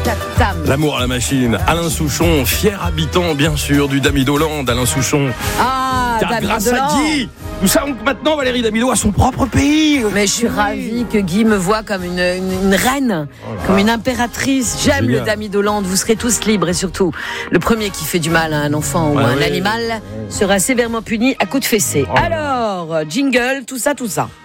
L'amour à la machine. Alain Souchon, fier habitant, bien sûr, du Damidoland. Alain Souchon. Grâce à Guy, nous savons que maintenant Valérie Damido a son propre pays. Mais je suis ravie que Guy me voit comme une reine, comme une impératrice. J'aime le Damidoland. Vous serez tous libres et surtout, le premier qui fait du mal à un enfant ou à un animal sera sévèrement puni à coups de fessée. Alors, jingle, tout ça.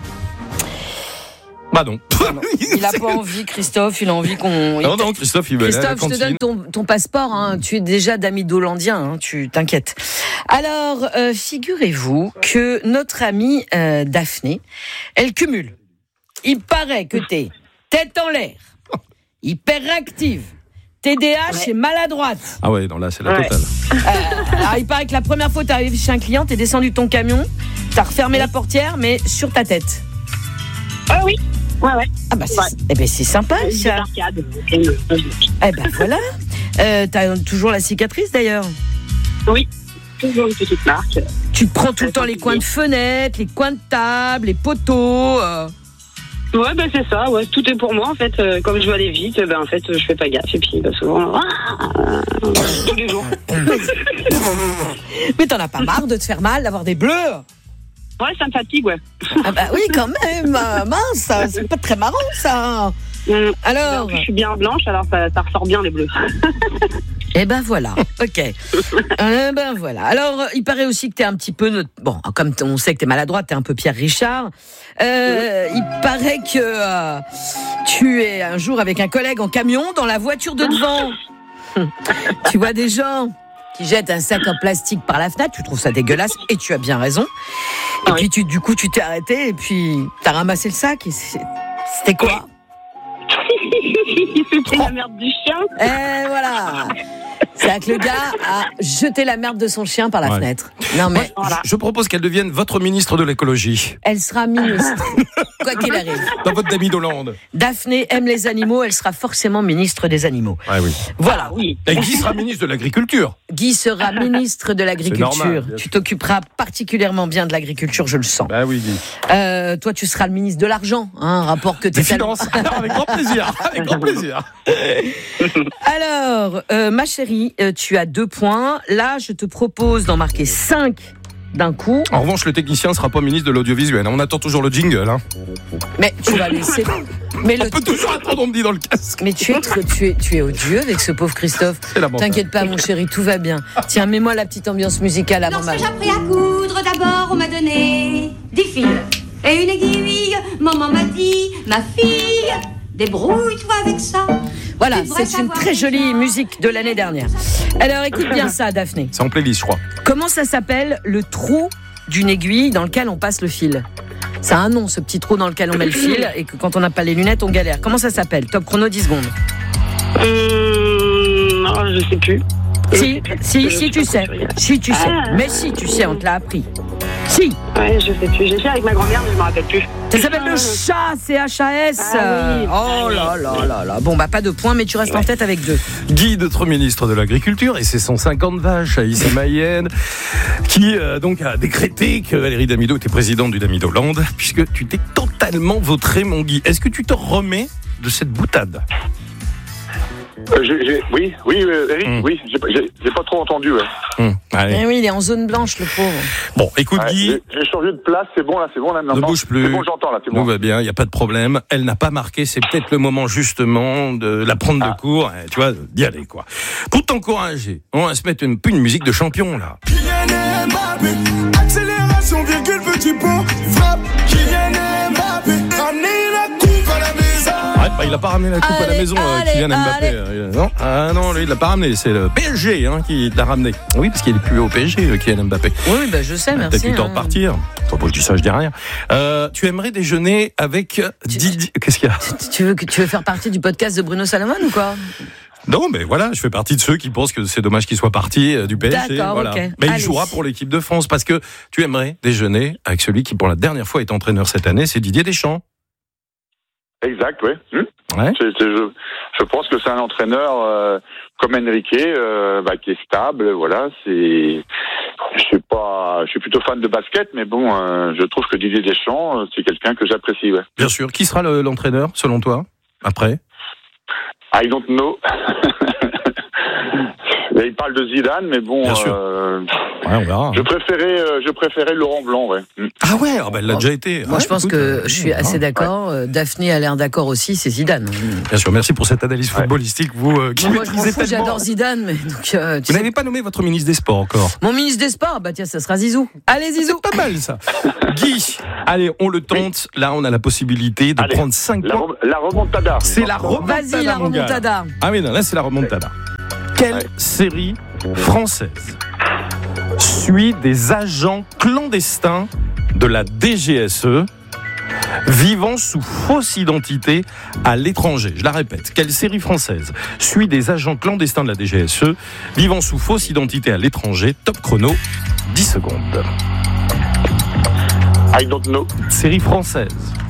Bah non. Il a pas envie, Christophe. Il a envie qu'on. Non, Christophe, il veut aller à la Christophe, je te donne ton passeport. Hein. Tu es déjà Damidolandien. Tu t'inquiètes. Alors, figurez-vous que notre amie Daphné, elle cumule. Il paraît que t'es tête en l'air, hyperactive, TDAH et maladroite. Ah ouais, non là c'est la totale. Alors, il paraît que la première fois que t'es arrivé chez un client, t'es descendu de ton camion, t'as refermé la portière, mais sur ta tête. Ah oui. Ouais. Ah bah c'est sympa ça. Eh ben voilà. T'as toujours la cicatrice d'ailleurs. Oui, toujours une petite marque. Tu te prends tout le temps les coins de fenêtre, les coins de table, les poteaux. Ouais, ben c'est ça. Ouais, tout est pour moi en fait. Comme je veux aller vite, en fait, je fais pas gaffe et puis souvent tous les jours. Mais t'en as pas marre de te faire mal, d'avoir des bleus? Ouais, ça me fatigue, ouais. Ah bah oui, quand même, mince, c'est pas très marrant, ça. Alors, je suis bien blanche, alors ça ressort bien les bleus. Eh ben voilà, ok. Ben voilà. Alors, il paraît aussi que t'es un petit peu... Bon, comme on sait que t'es maladroite, t'es un peu Pierre Richard. Il paraît que tu es un jour avec un collègue en camion dans la voiture de devant. Tu vois des gens qui jettent un sac en plastique par la fenêtre, tu trouves ça dégueulasse, et tu as bien raison. Et puis du coup, tu t'es arrêté, et puis t'as ramassé le sac, et c'était quoi? C'était la merde du chien. Et voilà. C'est-à-dire que le gars a jeté la merde de son chien par la fenêtre. Non mais je propose qu'elle devienne votre ministre de l'écologie. Elle sera ministre, quoi qu'il arrive. Dans votre Damidoland. Daphné aime les animaux, elle sera forcément ministre des animaux. Ah oui. Voilà. Oui. Et Guy sera ministre de l'agriculture. Guy sera ministre de l'agriculture. Normal, tu t'occuperas particulièrement bien de l'agriculture, je le sens. Bah oui, Guy. Toi, tu seras le ministre de l'argent, hein, rapport que des finances. Avec grand plaisir. Avec grand plaisir. Alors, ma chérie, tu as 2 points. Là, je te propose d'en marquer 5 d'un coup. En revanche, le technicien ne sera pas ministre de l'audiovisuel. On attend toujours le jingle. Hein. Mais tu vas laisser. Mais on peut toujours attendre, on me dit dans le casque. Mais tu es odieux avec ce pauvre Christophe. T'inquiète pas, mon chéri, tout va bien. Tiens, mets-moi la petite ambiance musicale avant ma. Lorsque j'ai appris à coudre, d'abord on m'a donné 10 fils et une aiguille. Maman m'a dit, ma fille, débrouille-toi avec ça. Voilà, c'est une très jolie musique de l'année dernière. Alors écoute bien ça, Daphné. C'est en playlist, je crois. Comment ça s'appelle le trou d'une aiguille dans lequel on passe le fil? Ça a un nom, ce petit trou dans lequel on met le fil et que quand on n'a pas les lunettes, on galère. Comment ça s'appelle? Top chrono, 10 secondes. Non, je sais plus. Si, tu sais. Si, tu sais. Mais si, tu sais, on te l'a appris. Si. Ouais, je sais plus. J'ai fait avec ma grand-mère, mais je me rappelle plus. Ça s'appelle le chat, C-H-A-S. Ah, oui. Oh là là là là. Bon, bah, pas de points, mais tu restes en tête avec 2. Guy, notre ministre de l'Agriculture, et ses 150 vaches à Issy-Mayenne, qui donc a décrété que Valérie Damido était présidente du Damidoland, puisque tu t'es totalement vautré, mon Guy. Est-ce que tu te remets de cette boutade? Oui, Eric, oui, j'ai pas trop entendu. Eh oui, il est en zone blanche, le pauvre. Bon, écoute, Guy. J'ai changé de place, c'est bon là maintenant. Ne bouge plus. C'est bon, j'entends là, c'est bon. Tout va bien, il n'y a pas de problème. Elle n'a pas marqué, c'est peut-être le moment justement de la prendre de court, tu vois, d'y aller quoi. Pour t'encourager, on va se mettre une musique de champion là. Kylian Mbappé, accélération, virgule, petit pont, frappe. Kylian Mbappé, ramener la coupe à la maison. Il n'a pas ramené la coupe à la maison, Kylian Mbappé. Non, lui, il l'a pas ramené. C'est le PSG qui l'a ramené. Oui, parce qu'il est plus au PSG, Kylian Mbappé. Oui, bah, je sais, merci. T'as eu le temps de partir. Faut je dis ça, je dis rien. Tu aimerais déjeuner avec Didier. Qu'est-ce qu'il y a? Tu veux faire partie du podcast de Bruno Salomon ou quoi? Non, mais voilà, je fais partie de ceux qui pensent que c'est dommage qu'il soit parti du PSG. D'accord, voilà. ok. Mais il jouera pour l'équipe de France parce que tu aimerais déjeuner avec celui qui, pour la dernière fois, est entraîneur cette année, c'est Didier Deschamps. Exact, oui. Ouais. Je pense que c'est un entraîneur comme Enrique, qui est stable. Voilà, je suis plutôt fan de basket, mais bon, je trouve que Didier Deschamps, c'est quelqu'un que j'apprécie. Ouais. Bien sûr. Qui sera l'entraîneur selon toi après? I don't know. Là, il parle de Zidane, mais bon. Bien sûr. Ouais, on verra. Je préférais Laurent Blanc, ouais. Ah ouais, elle l'a déjà été. Moi, Ouais, je pense écoute, que je suis assez d'accord. Daphné a l'air d'accord aussi, c'est Zidane. Bien sûr, merci pour cette analyse footballistique. Vous qui Moi, je m'en maîtrisez fous, tellement. j'adore Zidane, mais donc. Tu Vous sais, n'avez pas nommé votre ministre des Sports encore. mon ministre des Sports, bah tiens, ça sera Zizou. Allez, Zizou. Pas mal ça. Guy, allez, on le tente. Là, on a la possibilité de Allez, prendre 5 points. La remontada. C'est la remontada. Vas-y, la mon gars. remontada. Ah oui, non, là, c'est la remontada. Quelle série française suit des agents clandestins de la DGSE vivant sous fausse identité à l'étranger? Je la répète, quelle série française suit des agents clandestins de la DGSE vivant sous fausse identité à l'étranger? Top chrono, 10 secondes. I don't know. Série française.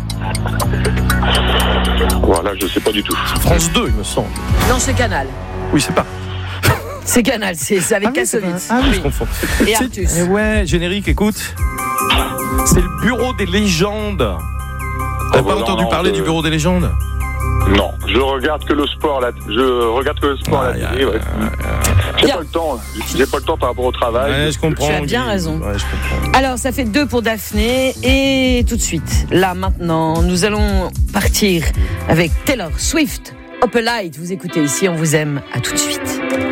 Voilà, je sais pas du tout. France 2, il me semble. Non, c'est Canal. Oui, c'est pas. C'est Canal, c'est avec Kassovitz. Ah oui, je confonds. Et C'est- Artus. Ouais, générique, écoute. C'est le bureau des légendes. T'as Oh, pas bah entendu non, parler du bureau des légendes? Non, je regarde que le sport là. Je regarde que le sport à la télé. Ouais. J'ai Bien. pas le temps. J'ai pas le temps par rapport au travail. Ouais, je comprends. Tu as bien Guy. raison. Ouais, je comprends. Alors, ça fait 2 pour Daphné. Et tout de suite, là, maintenant, nous allons partir avec Taylor Swift. Up a Light, vous écoutez ici, on vous aime. À tout de suite.